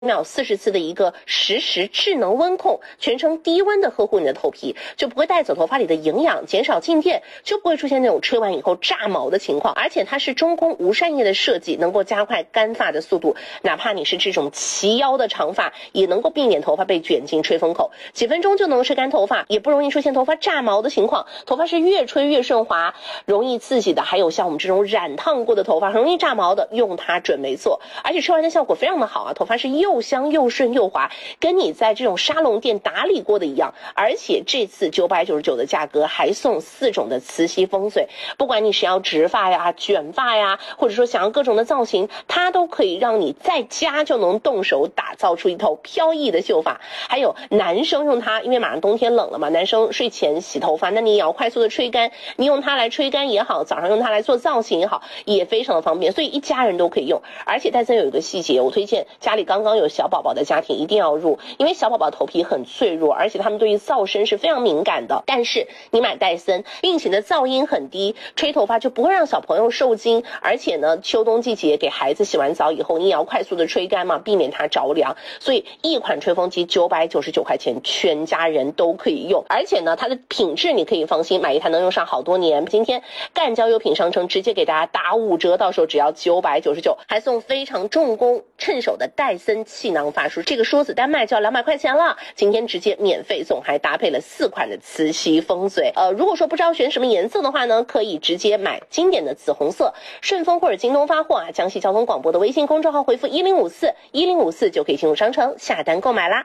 秒40次的一个实时智能温控，全程低温的呵护你的头皮，就不会带走头发里的营养，减少静电，就不会出现那种吹完以后炸毛的情况。而且它是中空无扇叶的设计，能够加快干发的速度，哪怕你是这种齐腰的长发，也能够避免头发被卷进吹风口，几分钟就能吹干头发，也不容易出现头发炸毛的情况。头发是越吹越顺滑，容易刺激的，还有像我们这种染烫过的头发很容易炸毛的，用它准没错。而且吹完的效果非常的好啊，头发是又香又顺又滑，跟你在这种沙龙店打理过的一样。而且这次999的价格还送4种的磁吸风水，不管你是要直发呀、卷发呀，或者说想要各种的造型，它都可以让你在家就能动手打造出一头飘逸的秀发。还有男生用它，因为马上冬天冷了嘛，男生睡前洗头发，那你也要快速的吹干，你用它来吹干也好，早上用它来做造型也好，也非常的方便，所以一家人都可以用。而且戴森有一个细节，我推荐家里刚刚有小宝宝的家庭一定要入，因为小宝宝头皮很脆弱，而且他们对于噪声是非常敏感的。但是你买戴森，并且呢噪音很低，吹头发就不会让小朋友受惊。而且呢秋冬季节给孩子洗完澡以后，你也要快速的吹干嘛，避免它着凉。所以一款吹风机999块钱，全家人都可以用。而且呢它的品质你可以放心，买一台能用上好多年。今天干交优品商城直接给大家打5折，到时候只要999，还送非常重工趁手的戴森气囊发梳，这个梳子单卖就要200块钱了，今天直接免费送，还搭配了4款的磁吸风嘴。如果说不知道选什么颜色的话呢，可以直接买经典的紫红色，顺丰或者京东发货啊，江西交通广播的微信公众号回复1054就可以进入商城下单购买啦。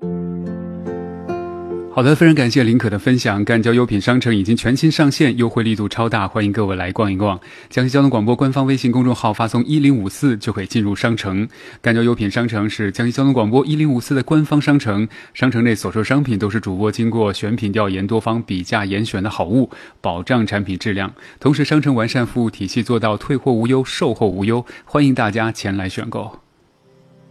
好的，非常感谢林可的分享。干交优品商城已经全新上线，优惠力度超大，欢迎各位来逛一逛。江西交通广播官方微信公众号发送1054就可以进入商城。干交优品商城是江西交通广播1054的官方商城，商城内所售商品都是主播经过选品调研、多方比价严选的好物，保障产品质量。同时商城完善服务体系，做到退货无忧、售后无忧，欢迎大家前来选购。